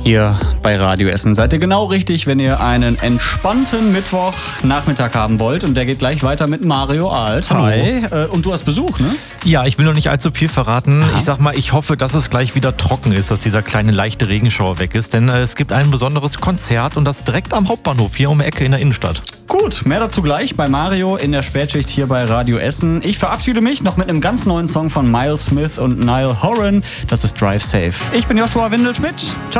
Hier bei Radio Essen seid ihr genau richtig, wenn ihr einen entspannten Mittwochnachmittag haben wollt. Und der geht gleich weiter mit Mario Alt. Hi. Und du hast Besuch, ne? Ja, ich will noch nicht allzu viel verraten. Ich sag mal, ich hoffe, dass es gleich wieder trocken ist, dass dieser kleine leichte Regenschauer weg ist. Denn es gibt ein besonderes Konzert und das direkt am Hauptbahnhof, hier um die Ecke in der Innenstadt. Gut, mehr dazu gleich bei Mario in der Spätschicht hier bei Radio Essen. Ich verabschiede mich noch mit einem ganz neuen Song von Miles Smith und Niall Horan. Das ist Drive Safe. Ich bin Joshua Windelschmidt. Ciao.